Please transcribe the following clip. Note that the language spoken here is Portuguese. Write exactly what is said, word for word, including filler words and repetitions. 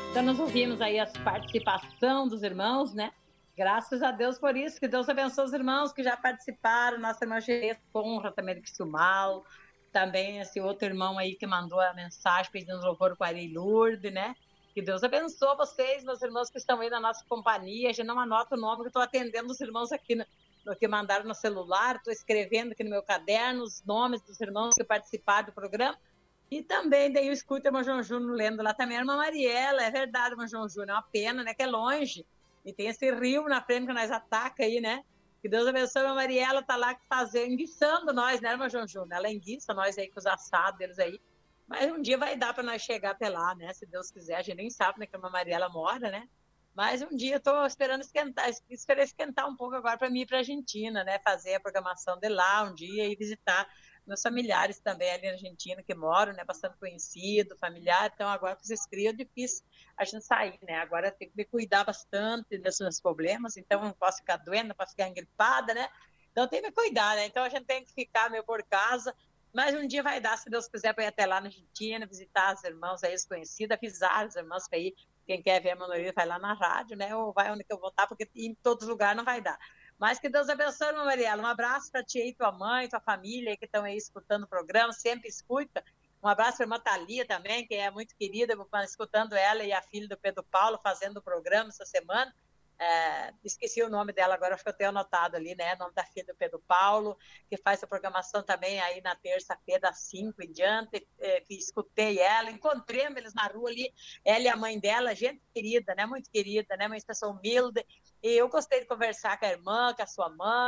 Então, nós ouvimos aí a participação dos irmãos, né? Graças a Deus por isso, que Deus abençoe os irmãos que já participaram, nossa irmã Gerês Conra, também do Criciúmal, também esse outro irmão aí que mandou a mensagem pedindo louvor com a Ari Lourdes, né? Que Deus abençoe vocês, meus irmãos que estão aí na nossa companhia. A gente não anota o nome, que eu estou atendendo os irmãos aqui no, no que mandaram no celular, estou escrevendo aqui no meu caderno os nomes dos irmãos que participaram do programa. E também, daí eu escuto a irmã João Júnior lendo lá também, a irmã Mariela, é verdade, irmã João Júnior, é uma pena, né, que é longe, e tem esse rio na frente que nós ataca aí, né, que Deus abençoe, a irmã Mariela tá lá fazendo, enguiçando nós, né, irmã João Júnior, ela enguiça nós aí com os assados deles aí, mas um dia vai dar para nós chegar até lá, né, se Deus quiser, a gente nem sabe, né, que a irmã Mariela mora, né, mas um dia eu tô esperando esquentar, esperei esquentar um pouco agora para mim ir para a Argentina, né, fazer a programação de lá um dia e visitar meus familiares também ali na Argentina que moram, né, bastante conhecido, familiar, então agora com esses frios é difícil a gente sair, né, agora tem que me cuidar bastante desses meus problemas, então não posso ficar doente, não posso ficar engripada, né, então tem que me cuidar, né, então a gente tem que ficar meio por casa, mas um dia vai dar, se Deus quiser, para ir até lá na Argentina, visitar os irmãos aí desconhecidos, avisar os irmãos para ir, quem quer ver a Manoel vai lá na rádio, né, ou vai onde que eu vou estar, porque em todos os lugares não vai dar. Mas que Deus abençoe, irmã Mariela. Um abraço para ti aí, tua mãe, tua família que estão aí escutando o programa, sempre escuta. Um abraço para a irmã Thalia também, que é muito querida, escutando ela e a filha do Pedro Paulo fazendo o programa essa semana. É, esqueci o nome dela agora, acho que eu tenho anotado ali, né? O nome da filha do Pedro Paulo, que faz a programação também aí na terça-feira, das cinco em diante. É, que escutei ela, encontrei eles na rua ali, ela e a mãe dela, gente querida, né? Muito querida, né? Uma pessoa humilde. E eu gostei de conversar com a irmã, com a sua mãe.